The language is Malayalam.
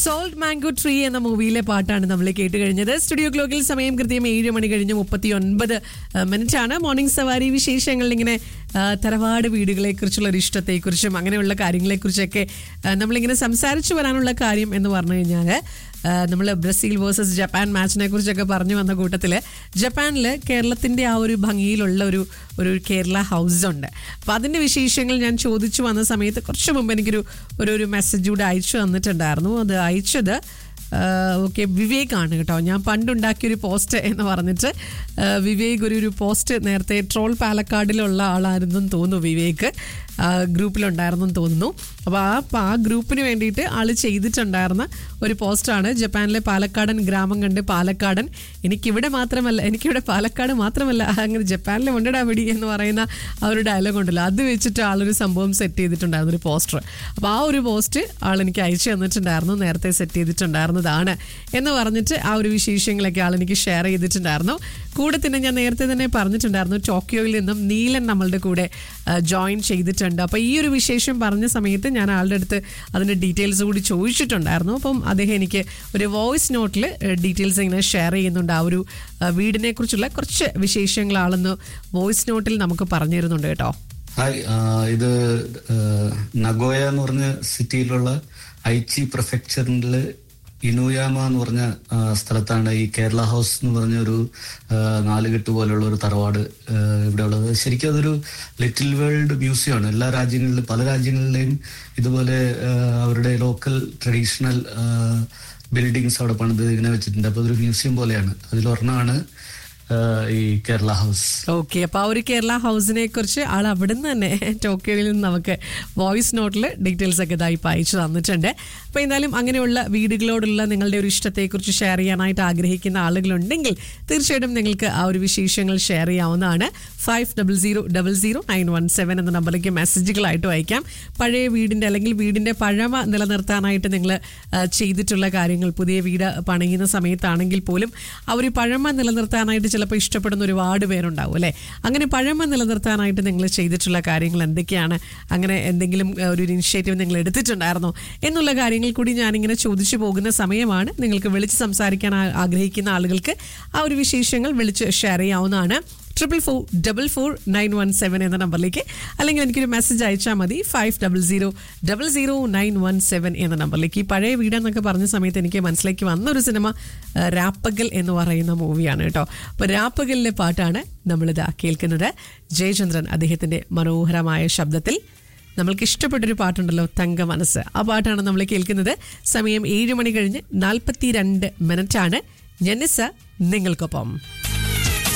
സോൾട്ട് മാംഗോ ട്രീ എന്ന മൂവിയിലെ പാട്ടാണ് നമ്മൾ കേട്ട് കഴിഞ്ഞത്. സ്റ്റുഡിയോ ക്ലോക്കിൽ സമയം കൃത്യം 7 മണി കഴിഞ്ഞ് 39 മിനിറ്റാണ്. മോർണിംഗ് സവാരി വിശേഷങ്ങളിൽ ഇങ്ങനെ തറവാട് വീടുകളെ കുറിച്ചുള്ള ഒരു ഇഷ്ടത്തെക്കുറിച്ചും അങ്ങനെയുള്ള കാര്യങ്ങളെക്കുറിച്ചൊക്കെ നമ്മളിങ്ങനെ സംസാരിച്ചു വരാനുള്ള കാര്യം എന്ന് പറഞ്ഞു കഴിഞ്ഞാൽ നമ്മൾ ബ്രസീൽ വേഴ്സസ് ജപ്പാൻ മാച്ചിനെ കുറിച്ചൊക്കെ പറഞ്ഞു വന്ന കൂട്ടത്തിൽ ജപ്പാനിൽ കേരളത്തിൻ്റെ ആ ഒരു ഭംഗിയിലുള്ള ഒരു കേരള ഹൗസ് ഉണ്ട്. അപ്പോൾ അതിൻ്റെ വിശേഷങ്ങൾ ഞാൻ ചോദിച്ചു വന്ന സമയത്ത് കുറച്ച് മുമ്പ് എനിക്കൊരു മെസ്സേജ് കൂടെ അയച്ചു തന്നിട്ടുണ്ടായിരുന്നു. അത് അയച്ചത് ഓക്കെ വിവേക് ആണ് കേട്ടോ. ഞാൻ പണ്ടുണ്ടാക്കിയൊരു പോസ്റ്റ് എന്ന് പറഞ്ഞിട്ട് വിവേക് ഒരു പോസ്റ്റ് നേരത്തെ ട്രോൾ പാലക്കാടിലുള്ള ആളായിരുന്നെന്ന് തോന്നുന്നു. വിവേക് ഗ്രൂപ്പിലുണ്ടായിരുന്നെന്ന് തോന്നുന്നു. അപ്പോൾ ആ ഗ്രൂപ്പിന് വേണ്ടിയിട്ട് ആൾ ചെയ്തിട്ടുണ്ടായിരുന്ന ഒരു പോസ്റ്റാണ്. ജപ്പാനിലെ പാലക്കാടൻ ഗ്രാമം കണ്ട് പാലക്കാടൻ എനിക്കിവിടെ പാലക്കാട് മാത്രമല്ല അങ്ങനെ ജപ്പാനിലെ ഉണ്ടടാ പിടി എന്ന് പറയുന്ന ആ ഒരു ഡയലോഗ് ഉണ്ടല്ലോ, അത് വെച്ചിട്ട് ആളൊരു സംഭവം സെറ്റ് ചെയ്തിട്ടുണ്ടായിരുന്നു, ഒരു പോസ്റ്റർ. അപ്പോൾ ആ ഒരു പോസ്റ്റ് ആൾ എനിക്ക് അയച്ചു തന്നിട്ടുണ്ടായിരുന്നു, നേരത്തെ സെറ്റ് ചെയ്തിട്ടുണ്ടായിരുന്നതാണ് എന്ന് പറഞ്ഞിട്ട് ആ ഒരു വിശേഷങ്ങളൊക്കെ ആളെനിക്ക് ഷെയർ ചെയ്തിട്ടുണ്ടായിരുന്നു. കൂടെ തന്നെ ഞാൻ നേരത്തെ തന്നെ പറഞ്ഞിട്ടുണ്ടായിരുന്നു ടോക്കിയോയിൽ നിന്നും നീലൻ നമ്മളുടെ കൂടെ ജോയിൻ ചെയ്തിട്ടുണ്ട്. അപ്പോൾ ഈ ഒരു വിശേഷം പറഞ്ഞ സമയത്ത് ഞാൻ ആളുടെ അടുത്ത് അതിൻ്റെ ഡീറ്റെയിൽസ് കൂടി ചോദിച്ചിട്ടുണ്ടായിരുന്നു. അപ്പം അദ്ദേഹം എനിക്ക് ഒരു വോയിസ് നോട്ടിൽ ഡീറ്റെയിൽസ് ഇങ്ങനെ ഷെയർ ചെയ്യുന്നുണ്ട്. ആ ഒരു വീടിനെ കുറിച്ചുള്ള കുറച്ച് വിശേഷങ്ങൾ ആളെന്ന് വോയിസ് നോട്ടിൽ നമുക്ക് പറഞ്ഞു തരുന്നുണ്ട് കേട്ടോ. ഹായ്, ഇത് നഗോയ എന്ന് പറഞ്ഞ സിറ്റിയിലുള്ള ഐച്ചി പ്രൊഫെക്ചറിൽ ഇനുയാമ എന്ന് പറഞ്ഞ സ്ഥലത്താണ് ഈ കേരള ഹൗസ് എന്ന് പറഞ്ഞ ഒരു 4 കെട്ട് പോലുള്ള ഒരു തറവാട് ഇവിടെ ഉള്ളത്. ശരിക്കും അതൊരു ലിറ്റിൽ വേൾഡ് മ്യൂസിയമാണ്. പല രാജ്യങ്ങളിലെയും ഇതുപോലെ അവരുടെ ലോക്കൽ ട്രഡീഷണൽ ബിൽഡിങ്സ് അവിടെ പണിത് ഇങ്ങനെ വെച്ചിട്ടുണ്ട്. അപ്പോൾ അതൊരു മ്യൂസിയം പോലെയാണ്. അതിലൊരെണ്ണമാണ് ഈ കേരള ഹൗസ്. ഓക്കെ, അപ്പൊ ആ ഒരു കേരള ഹൗസിനെ കുറിച്ച് ആൾ അവിടെ നിന്ന് തന്നെ ടോക്കിയോയിൽ നിന്ന് നമുക്ക് വോയിസ് നോട്ടിൽ ഡീറ്റെയിൽസ് ഒക്കെ ഇതായി അയച്ചു തന്നിട്ടുണ്ട്. അപ്പൊ എന്തായാലും അങ്ങനെയുള്ള വീടുകളോടുള്ള നിങ്ങളുടെ ഒരു ഇഷ്ടത്തെക്കുറിച്ച് ഷെയർ ചെയ്യാനായിട്ട് ആഗ്രഹിക്കുന്ന ആളുകളുണ്ടെങ്കിൽ തീർച്ചയായിട്ടും നിങ്ങൾക്ക് ആ ഒരു വിശേഷങ്ങൾ ഷെയർ ചെയ്യാവുന്നതാണ്. 50000917 എന്ന നമ്പറിലേക്ക് മെസ്സേജുകളായിട്ട് അയക്കാം. പഴയ വീടിന്റെ അല്ലെങ്കിൽ വീടിന്റെ പഴമ നിലനിർത്താനായിട്ട് നിങ്ങൾ ചെയ്തിട്ടുള്ള കാര്യങ്ങൾ, പുതിയ വീട് പണിയുന്ന സമയത്താണെങ്കിൽ പോലും ആ ഒരു പഴമ നിലനിർത്താനായിട്ട് ചിലപ്പോൾ ഇഷ്ടപ്പെടുന്ന ഒരുപാട് പേരുണ്ടാവും അല്ലേ. അങ്ങനെ പഴമ നിലനിർത്താനായിട്ട് നിങ്ങൾ ചെയ്തിട്ടുള്ള കാര്യങ്ങൾ എന്തൊക്കെയാണ്, അങ്ങനെ എന്തെങ്കിലും ഒരു ഇനിഷ്യേറ്റീവ് നിങ്ങൾ എടുത്തിട്ടുണ്ടായിരുന്നോ എന്നുള്ള കാര്യങ്ങൾ കൂടി ഞാനിങ്ങനെ ചോദിച്ചു പോകുന്ന സമയമാണ്. നിങ്ങൾക്ക് വിളിച്ച് സംസാരിക്കാൻ ആഗ്രഹിക്കുന്ന ആളുകൾക്ക് ആ ഒരു വിശേഷങ്ങൾ വിളിച്ച് ഷെയർ ചെയ്യാവുന്നതാണ്. 4444917 എന്ന നമ്പറിലേക്ക്, അല്ലെങ്കിൽ എനിക്കൊരു മെസ്സേജ് അയച്ചാൽ മതി 50000917 എന്ന നമ്പറിലേക്ക്. ഈ പഴയ വീടെന്നൊക്കെ പറഞ്ഞ സമയത്ത് എനിക്ക് മനസ്സിലേക്ക് വന്നൊരു സിനിമ രാപ്പകൽ എന്ന് പറയുന്ന മൂവിയാണ് കേട്ടോ. അപ്പോൾ രാപ്പകലിലെ പാട്ടാണ് നമ്മളിതാ കേൾക്കുന്നത്. ജയചന്ദ്രൻ അദ്ദേഹത്തിൻ്റെ മനോഹരമായ ശബ്ദത്തിൽ നമ്മൾക്ക് ഇഷ്ടപ്പെട്ടൊരു പാട്ടുണ്ടല്ലോ, തങ്ക മനസ്സ്. ആ പാട്ടാണ് നമ്മൾ കേൾക്കുന്നത്. സമയം 7 മണി കഴിഞ്ഞ് 42 മിനിറ്റാണ്. ജനിസ നിങ്ങൾക്കൊപ്പം.